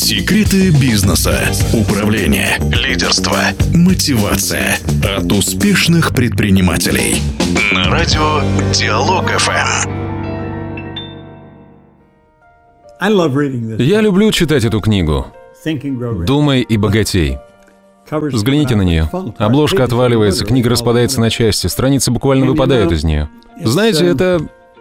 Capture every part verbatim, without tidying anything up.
Секреты бизнеса, управления, лидерства, мотивация от успешных предпринимателей. На радио Диалог эф эм. Я люблю читать эту книгу «Думай и богатей». Взгляните на нее. Обложка отваливается, книга распадается на части, страницы буквально выпадают из нее. Знаете, это...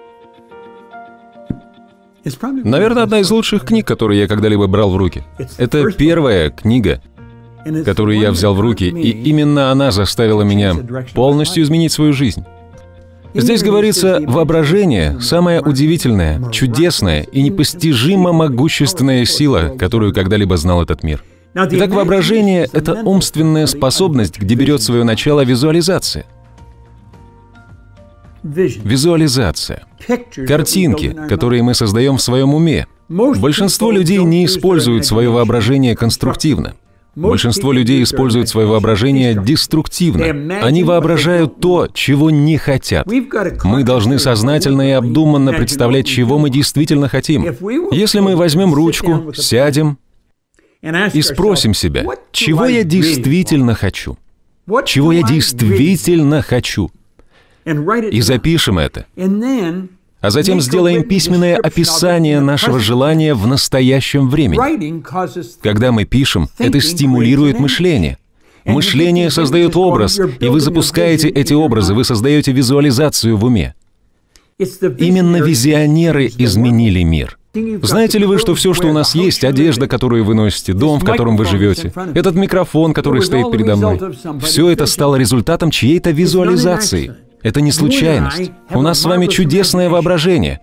наверное, одна из лучших книг, которые я когда-либо брал в руки. Это первая книга, которую я взял в руки, и именно она заставила меня полностью изменить свою жизнь. Здесь говорится, воображение – самая удивительная, чудесная и непостижимо могущественная сила, которую когда-либо знал этот мир. Итак, воображение – это умственная способность, где берет свое начало визуализация. Визуализация. Картинки, которые мы создаем в своем уме. Большинство людей не используют свое воображение конструктивно. Большинство людей используют свое воображение деструктивно. Они воображают то, чего не хотят. Мы должны сознательно и обдуманно представлять, чего мы действительно хотим. Если мы возьмем ручку, сядем и спросим себя, чего я действительно хочу? Чего я действительно хочу? И запишем это. А затем сделаем письменное описание нашего желания в настоящем времени. Когда мы пишем, это стимулирует мышление. Мышление создает образ, и вы запускаете эти образы, вы создаете визуализацию в уме. Именно визионеры изменили мир. Знаете ли вы, что все, что у нас есть, одежда, которую вы носите, дом, в котором вы живете, этот микрофон, который стоит передо мной, все это стало результатом чьей-то визуализации. Это не случайность. У нас с вами чудесное воображение.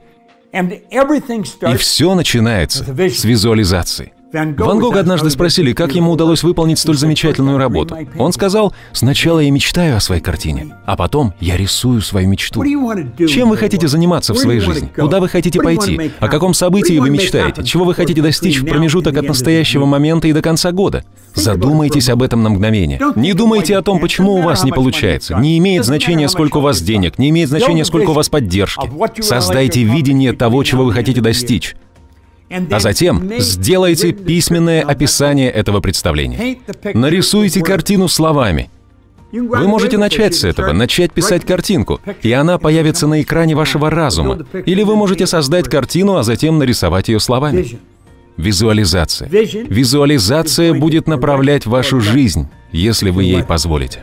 И все начинается с визуализации. Ван Гога однажды спросили, как ему удалось выполнить столь замечательную работу. Он сказал, сначала я мечтаю о своей картине, а потом я рисую свою мечту. Чем вы хотите заниматься в своей жизни? Куда вы хотите пойти? О каком событии вы мечтаете? Чего вы хотите достичь в промежуток от настоящего момента и до конца года? Задумайтесь об этом на мгновение. Не думайте о том, почему у вас не получается. Не имеет значения, сколько у вас денег, не имеет значения, сколько у вас поддержки. Создайте видение того, чего вы хотите достичь. А затем сделайте письменное описание этого представления. Нарисуйте картину словами. Вы можете начать с этого, начать писать картинку, и она появится на экране вашего разума. Или вы можете создать картину, а затем нарисовать ее словами. Визуализация. Визуализация будет направлять вашу жизнь, если вы ей позволите.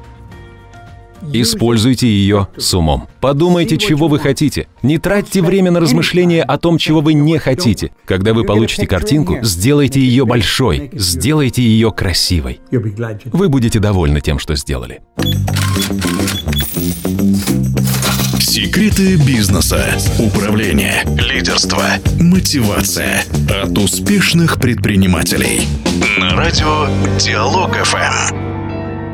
Используйте ее с умом. Подумайте, чего вы хотите. Не тратьте время на размышления о том, чего вы не хотите. Когда вы получите картинку, сделайте ее большой, сделайте ее красивой. Вы будете довольны тем, что сделали. Секреты бизнеса, управления, лидерства, мотивация от успешных предпринимателей. На радио Диалог эф эм.